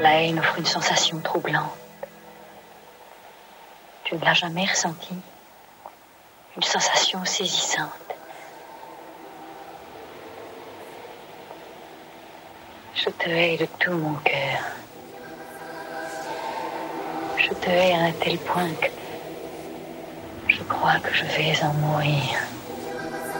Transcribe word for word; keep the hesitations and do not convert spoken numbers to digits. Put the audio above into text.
La haine offre une sensation troublante. Tu ne l'as jamais ressentie? Une sensation saisissante. Je te hais de tout mon cœur. Je te hais à un tel point que je crois que je vais en mourir.